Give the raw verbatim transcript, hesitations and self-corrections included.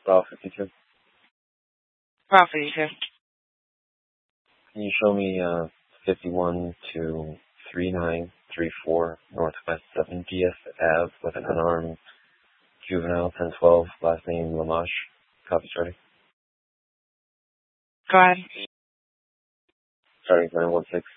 Route fifty-two. Route fifty-two. Can you show me uh, fifty-one to three nine three four Northwest seven G S Ave with an unarmed juvenile, ten twelve, last name Lamache. Copy, starting. Go ahead. Starting nine one six.